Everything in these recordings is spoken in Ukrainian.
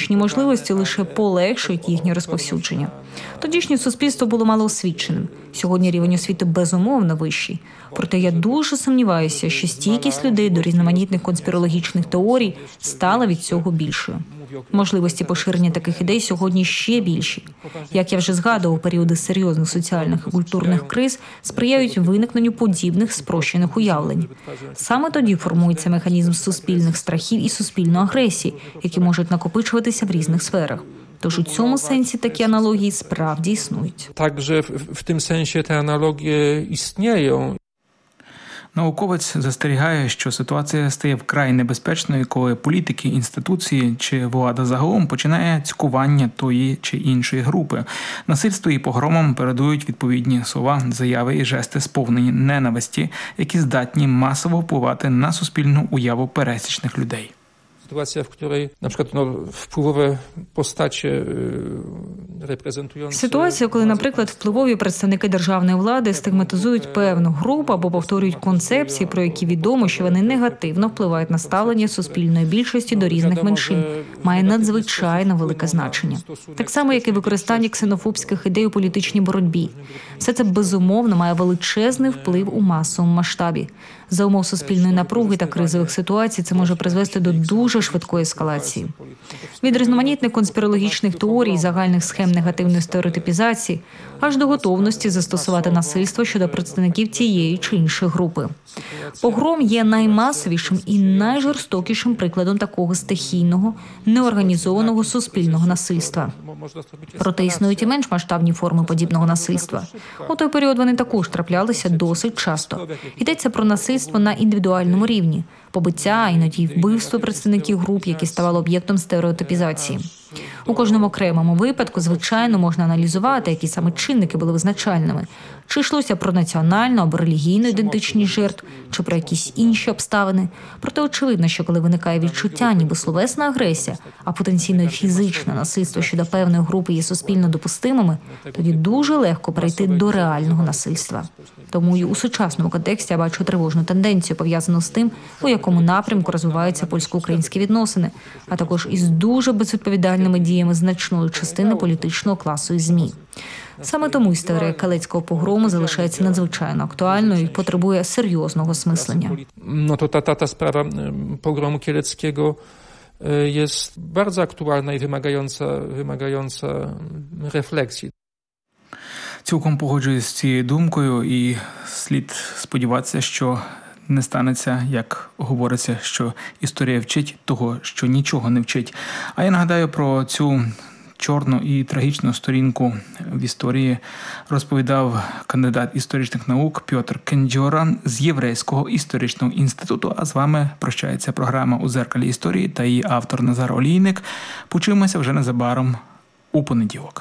технологічні можливості лише полегшують їхнє розповсюдження. Тодішнє суспільство було малоосвіченим. Сьогодні рівень освіти безумовно вищий. Проте я дуже сумніваюся, що стійкість людей до різноманітних конспірологічних теорій стала від цього більшою. Можливості поширення таких ідей сьогодні ще більші. Як я вже згадував, періоди серйозних соціальних і культурних криз сприяють виникненню подібних спрощених уявлень. Саме тоді формується механізм суспільних страхів і суспільної агресії, які можуть накопичуватися в різних сферах. Тож у цьому сенсі такі аналогії справді існують. Також в цьому сенсі ці аналогії існують. Науковець застерігає, що ситуація стає вкрай небезпечною, коли політики, інституції чи влада загалом починає цькування тої чи іншої групи. Насильству і погромам передують відповідні слова, заяви і жести, сповнені ненависті, які здатні масово впливати на суспільну уяву пересічних людей. Sytuacja, w której na przykład wpływowe postacie reprezentujące... Ситуація, коли, наприклад, впливові представники державної влади стигматизують певну групу або повторюють концепції, про які відомо, що вони негативно впливають на ставлення суспільної більшості до різних меншин, має надзвичайно велике значення. Так само, як і використання ксенофобських ідей у політичній боротьбі. Все це, безумовно, має величезний вплив у масовому масштабі. За умов суспільної напруги та кризових ситуацій це може призвести до дуже швидкої ескалації. Від різноманітних конспірологічних теорій, загальних схем негативної стереотипізації, аж до готовності застосувати насильство щодо представників тієї чи іншої групи. Погром є наймасовішим і найжорстокішим прикладом такого стихійного, неорганізованого суспільного насильства. Проте існують і менш масштабні форми подібного насильства. У той період вони також траплялися досить часто. Йдеться про насильство на індивідуальному рівні, побиття, іноді й вбивство представників груп, які ставали об'єктом стереотипізації. У кожному окремому випадку, звичайно, можна аналізувати, які саме чинники були визначальними. Чи йшлося про національну або релігійну ідентичність жертв, чи про якісь інші обставини. Проте очевидно, що коли виникає відчуття, ніби словесна агресія, а потенційно і фізичне насильство щодо певної групи є суспільно допустимими, тоді дуже легко перейти до реального насильства. Тому і у сучасному контексті я бачу тривожну тенденцію, пов'язану з тим, у якому напрямку розвиваються польсько-українські відносини, а також із дуже безвідповідальними діями значної частини політичного класу і ЗМІ. Саме тому історія калецького погрому залишається надзвичайно актуальною і потребує серйозного осмислення. То ta sprawa pogromu kieleckiego jest bardzo aktualna i wymagająca refleksji. Цілком погоджуюсь з цією думкою і слід сподіватися, що не станеться, як говориться, що історія вчить того, що нічого не вчить. А я нагадаю про цю чорну і трагічну сторінку в історії розповідав кандидат історичних наук Пьотр Кендзьора з Єврейського історичного інституту. А з вами прощається програма «У дзеркалі історії» та її автор Назар Олійник. Почуємося вже незабаром у понеділок.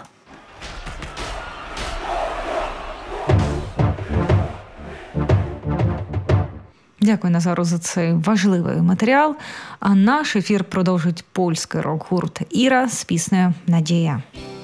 Дякую, Назару, за цей важливий матеріал. А наш ефір продовжить польський рок-гурт «Іра» з піснею «Надія».